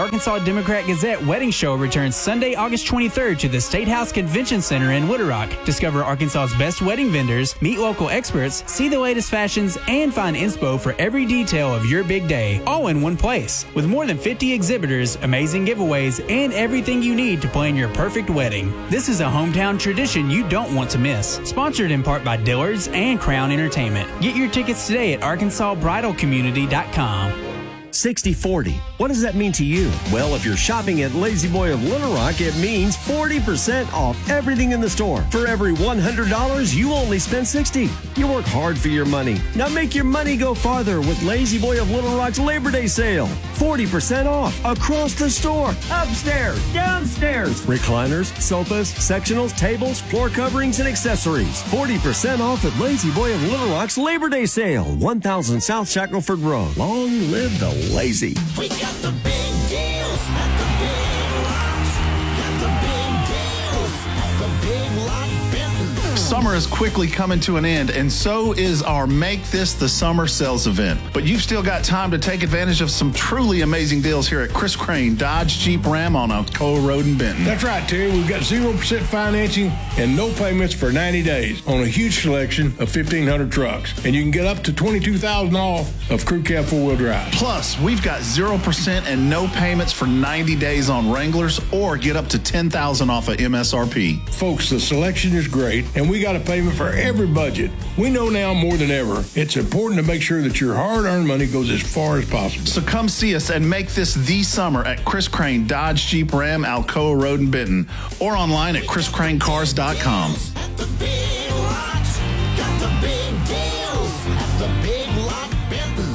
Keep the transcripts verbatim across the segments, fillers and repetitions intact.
Arkansas Democrat-Gazette Wedding Show returns Sunday, August twenty-third to the State House Convention Center in Little Rock. Discover Arkansas's best wedding vendors, meet local experts, see the latest fashions, and find inspo for every detail of your big day, all in one place. With more than fifty exhibitors, amazing giveaways, and everything you need to plan your perfect wedding. This is a hometown tradition you don't want to miss. Sponsored in part by Dillard's and Crown Entertainment. Get your tickets today at arkansas bridal community dot com. sixty forty. What does that mean to you? Well, if you're shopping at Lazy Boy of Little Rock, it means forty percent off everything in the store. For every one hundred dollars, you only spend sixty dollars. You work hard for your money. Now make your money go farther with Lazy Boy of Little Rock's Labor Day sale. forty percent off across the store, upstairs, downstairs. Recliners, sofas, sectionals, tables, floor coverings, and accessories. forty percent off at Lazy Boy of Little Rock's Labor Day sale. one thousand South Shackelford Road. Long live the lazy. We got the big deals at the Big Lots. Got the big deals at the Big Lot Benton. Summer is quickly coming to an end, and so is our Make This the Summer sales event. But you've still got time to take advantage of some truly amazing deals here at Chris Crane Dodge Jeep Ram on Alcoa Road in Benton. That's right, Terry. We've got zero percent financing and no payments for ninety days on a huge selection of fifteen hundred trucks. And you can get up to twenty-two thousand dollars off of Crew Cab four-wheel drive. Plus, we've got zero percent and no payments for ninety days on Wranglers, or get up to ten thousand dollars off of M S R P. Folks, the selection is great, and we got a payment for every budget. We know now more than ever, it's important to make sure that your hard-earned money goes as far as possible. So come see us and make this the summer at Chris Crane Dodge Jeep Ram Alcoa Road in Benton, or online at chris crane cars dot com. At the Big Lots. Got the big deals at the Big Lot Benton.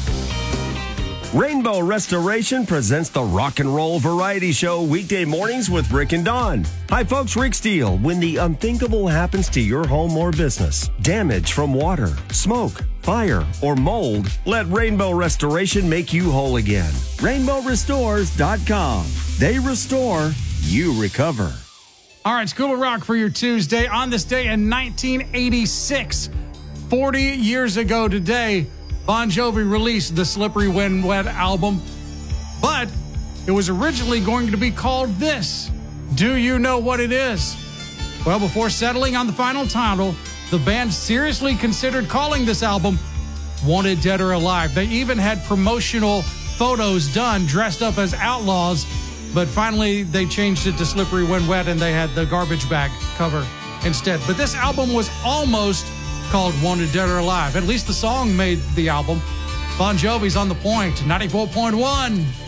Rainbow Restoration presents the Rock and Roll Variety Show weekday mornings with Rick and Dawn. Hi, folks. Rick Steele. When the unthinkable happens to your home or business, damage from water, smoke, fire, or mold, let Rainbow Restoration make you whole again. rainbow restores dot com. They restore, you recover. All right, School of Rock for your Tuesday. On this day in nineteen eighty-six, forty years ago today, Bon Jovi released the Slippery When Wet album, but it was originally going to be called this. Do you know what it is? Well, before settling on the final title, the band seriously considered calling this album Wanted Dead or Alive. They even had promotional photos done dressed up as outlaws, but finally they changed it to Slippery When Wet and they had the garbage bag cover instead. But this album was almost called Wanted Dead or Alive. At least the song made the album. Bon Jovi's on the point, ninety-four point one.